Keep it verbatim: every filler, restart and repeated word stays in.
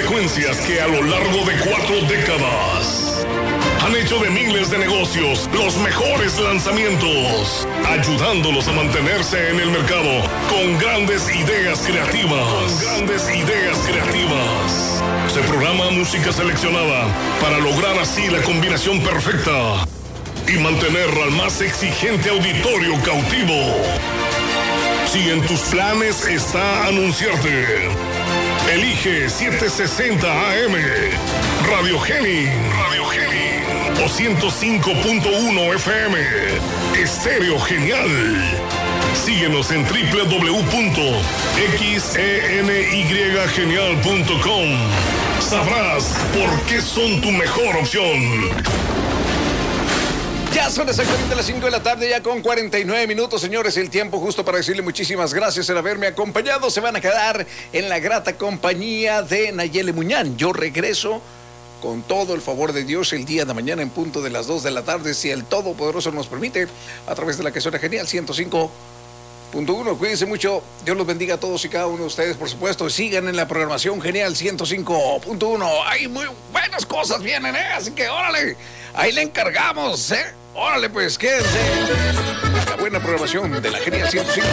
frecuencias que a lo largo de cuatro décadas han hecho de miles de negocios los mejores lanzamientos, ayudándolos a mantenerse en el mercado con grandes ideas creativas. Con grandes ideas creativas. Se programa música seleccionada para lograr así la combinación perfecta y mantener al más exigente auditorio cautivo. Si en tus planes está anunciarte, elige setecientos sesenta A M, Radio Geni, Radio Geni, o ciento cinco punto uno F M, Estéreo Genial. Síguenos en doble u doble u doble u punto x e n y genial punto com. Sabrás por qué son tu mejor opción. Ya son exactamente las cinco de la tarde, ya con cuarenta y nueve minutos, señores. El tiempo justo para decirle muchísimas gracias por haberme acompañado. Se van a quedar en la grata compañía de Nayeli Muñán. Yo regreso con todo el favor de Dios el día de mañana en punto de las dos de la tarde, si el Todopoderoso nos permite, a través de la que suena genial, ciento cinco punto uno. Cuídense mucho. Dios los bendiga a todos y cada uno de ustedes, por supuesto. Sigan en la programación genial ciento cinco punto uno. Hay muy buenas cosas vienen, ¿eh? Así que órale, ahí le encargamos, ¿eh? Órale, pues, quédense. La buena programación de la genial ciento cinco.